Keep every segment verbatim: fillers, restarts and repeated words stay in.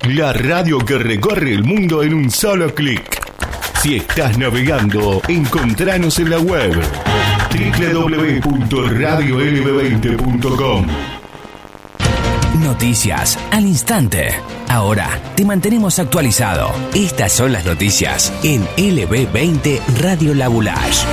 La radio que recorre el mundo en un solo clic. Si estás navegando, encontranos en la web doble u doble u doble u punto radio l b veinte punto com. Noticias al instante. Ahora te mantenemos actualizado. Estas son las noticias en L B veinte Radio Labulage.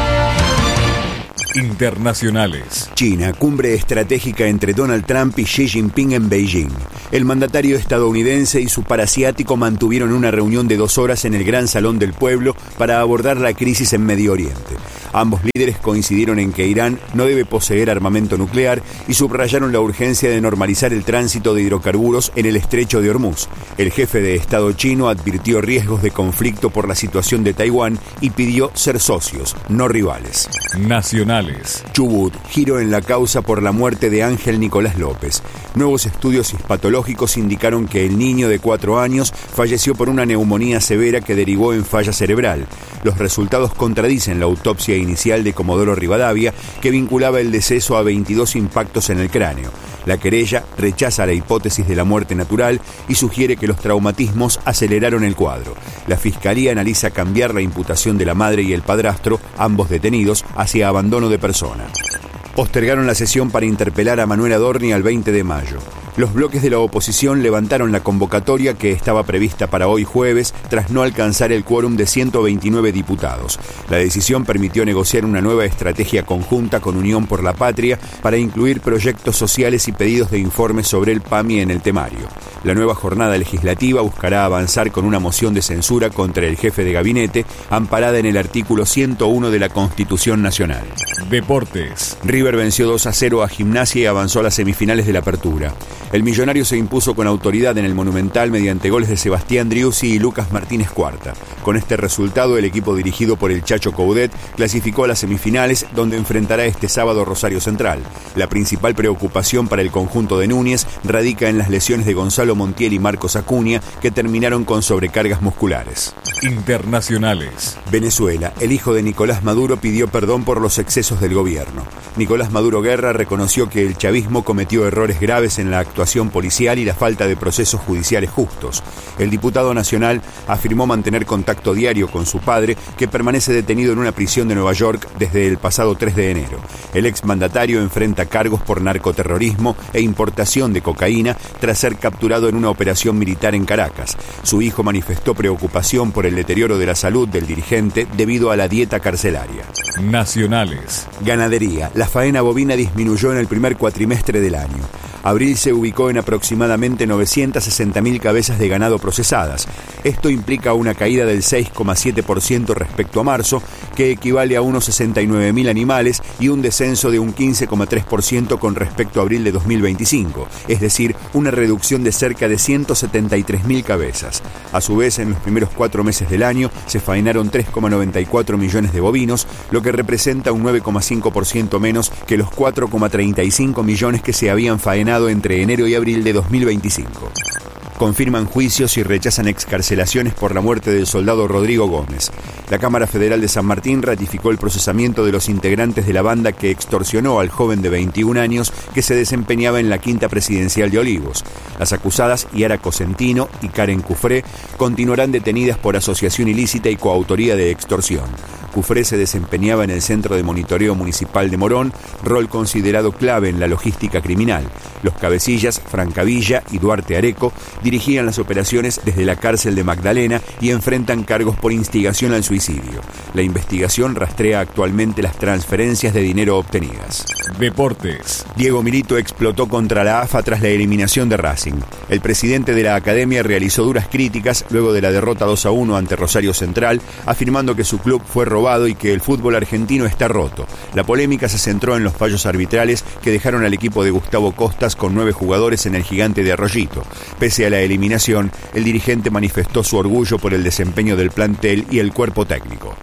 Internacionales. China, cumbre estratégica entre Donald Trump y Xi Jinping en Beijing. El mandatario estadounidense y su parasiático mantuvieron una reunión de dos horas en el Gran Salón del Pueblo para abordar la crisis en Medio Oriente. Ambos líderes coincidieron en que Irán no debe poseer armamento nuclear y subrayaron la urgencia de normalizar el tránsito de hidrocarburos en el estrecho de Hormuz. El jefe de Estado chino advirtió riesgos de conflicto por la situación de Taiwán y pidió ser socios, no rivales. Nacionales. Chubut, giro en la causa por la muerte de Ángel Nicolás López. Nuevos estudios hispatológicos indicaron que el niño de cuatro años falleció por una neumonía severa que derivó en falla cerebral. Los resultados contradicen la autopsia inicial de Comodoro Rivadavia, que vinculaba el deceso a veintidós impactos en el cráneo. La querella rechaza la hipótesis de la muerte natural y sugiere que los traumatismos aceleraron el cuadro. La Fiscalía analiza cambiar la imputación de la madre y el padrastro, ambos detenidos, hacia abandono de persona. Postergaron la sesión para interpelar a Manuel Adorni al veinte de mayo. Los bloques de la oposición levantaron la convocatoria que estaba prevista para hoy jueves tras no alcanzar el quórum de ciento veintinueve diputados. La decisión permitió negociar una nueva estrategia conjunta con Unión por la Patria para incluir proyectos sociales y pedidos de informes sobre el P A M I en el temario. La nueva jornada legislativa buscará avanzar con una moción de censura contra el jefe de gabinete, amparada en el artículo ciento uno de la Constitución Nacional. Deportes. River venció dos a cero a Gimnasia y avanzó a las semifinales de la Apertura. El millonario se impuso con autoridad en el Monumental mediante goles de Sebastián Driussi y Lucas Martínez Cuarta. Con este resultado, el equipo dirigido por el Chacho Coudet clasificó a las semifinales, donde enfrentará este sábado Rosario Central. La principal preocupación para el conjunto de Núñez radica en las lesiones de Gonzalo Montiel y Marcos Acuña, que terminaron con sobrecargas musculares. Internacionales. Venezuela. El hijo de Nicolás Maduro pidió perdón por los excesos del gobierno. Nicolás Maduro Guerra reconoció que el chavismo cometió errores graves en la actuación policial y la falta de procesos judiciales justos. El diputado nacional afirmó mantener contacto diario con su padre, que permanece detenido en una prisión de Nueva York desde el pasado tres de enero. El exmandatario enfrenta cargos por narcoterrorismo e importación de cocaína tras ser capturado en una operación militar en Caracas. Su hijo manifestó preocupación por el deterioro de la salud del dirigente debido a la dieta carcelaria. Nacionales. Ganadería. La faena bovina disminuyó en el primer cuatrimestre del año. Abril se ubicó en aproximadamente novecientas sesenta mil cabezas de ganado procesadas. Esto implica una caída del seis coma siete por ciento respecto a marzo, que equivale a unos sesenta y nueve mil animales, y un descenso de un quince coma tres por ciento con respecto a abril de dos mil veinticinco, es decir, una reducción de cerca de ciento setenta y tres mil cabezas. A su vez, en los primeros cuatro meses del año se faenaron tres coma noventa y cuatro millones de bovinos, lo que representa un nueve coma cinco por ciento menos que los cuatro coma treinta y cinco millones que se habían faenado entre enero y abril de dos mil veinticinco. Confirman juicios y rechazan excarcelaciones por la muerte del soldado Rodrigo Gómez. La Cámara Federal de San Martín ratificó el procesamiento de los integrantes de la banda que extorsionó al joven de veintiún años que se desempeñaba en la Quinta Presidencial de Olivos. Las acusadas, Yara Cosentino y Karen Cufré, continuarán detenidas por asociación ilícita y coautoría de extorsión. Cufré se desempeñaba en el Centro de Monitoreo Municipal de Morón, rol considerado clave en la logística criminal. Los cabecillas, Francavilla y Duarte Areco, dirigían las operaciones desde la cárcel de Magdalena y enfrentan cargos por instigación al suicidio. La investigación rastrea actualmente las transferencias de dinero obtenidas. Deportes. Diego Milito explotó contra la A F A tras la eliminación de Racing. El presidente de la academia realizó duras críticas luego de la derrota dos a uno ante Rosario Central, afirmando que su club fue robado y que el fútbol argentino está roto. La polémica se centró en los fallos arbitrales que dejaron al equipo de Gustavo Costas con nueve jugadores en el Gigante de Arroyito. Pese a la eliminación, el dirigente manifestó su orgullo por el desempeño del plantel y el cuerpo técnico.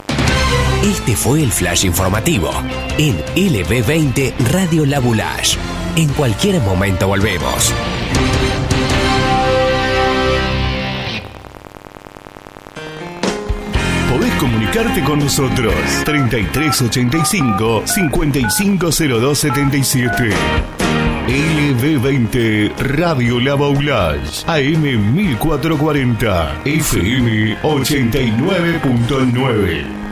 Este fue el Flash Informativo en L B veinte Radio Labulage. En cualquier momento volvemos. Podés comunicarte con nosotros. treinta y tres ochenta y cinco, cincuenta y cinco cero dos setenta y siete. L B veinte Radio La Baulage, A M mil cuatrocientos cuarenta, F M ochenta y nueve punto nueve.